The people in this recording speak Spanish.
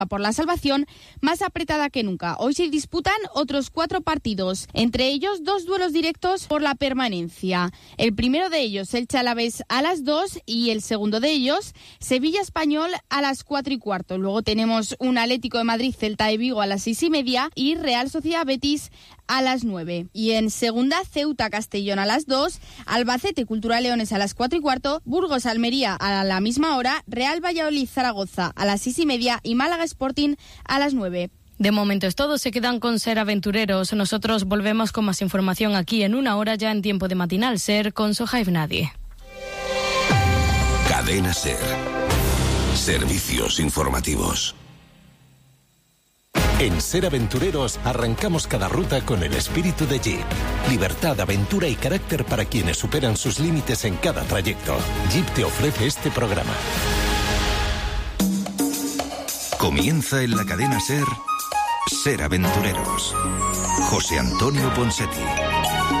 por la salvación más apretada que nunca. Hoy se disputan otros 4 partidos, entre ellos 2 duelos directos por la permanencia. El primero de ellos, Elche Alavés a las 2 y el segundo de ellos, Sevilla Español a las 4:15. Luego tenemos un Atlético de Madrid Celta de Vigo a las 6:30 y Real Sociedad Betis a las 9. Y en segunda, Ceuta Castellón a las 2, Albacete Cultural Leones a las 4:15, Burgos Almería a la misma hora, Real Valladolid Zaragoza a las 6:30 y Málaga Sporting a las 9. De momento es todo, se quedan con Ser Aventureros. Nosotros volvemos con más información aquí en una hora ya en tiempo de matinal Ser con Sohaib Nadie. Cadena Ser. Servicios informativos. En Ser Aventureros arrancamos cada ruta con el espíritu de Jeep. Libertad, aventura y carácter para quienes superan sus límites en cada trayecto. Jeep te ofrece este programa. Comienza en la cadena Ser, Ser Aventureros. José Antonio Ponseti.